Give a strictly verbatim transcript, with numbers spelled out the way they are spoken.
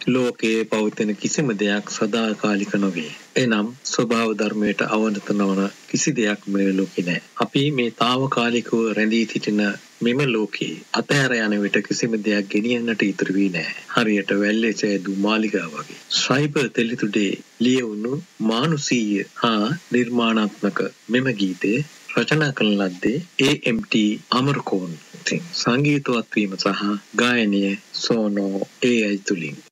ලෝකයේ පවතින කිසිම දෙයක් සදාකාලික නොවේ. එනම් ස්වභාව ධර්මයට අවනත නොවන කිසි දෙයක් මේ ලෝකේ නැහැ. අපි මේ తాවකාලිකව රැඳී සිටින මෙම ලෝකේ අතහැර යන විට කිසිම දෙයක් ගෙනියන්නට ඉතුරු වී නැහැ. හරියට වැල්ලේ සෑදූ මාලිගාව වගේ. සයිබර් තෙලිතුඩේ ලියවුණු මානුෂීය හා නිර්මාණාත්මක මෙම ගීතය රචනා කළ ලද්දේ ඒ එම් ටී අමරකෝන්. සංගීතවත් වීම සහ ගායනය සෝනෝ ඒ අයි තුලින්.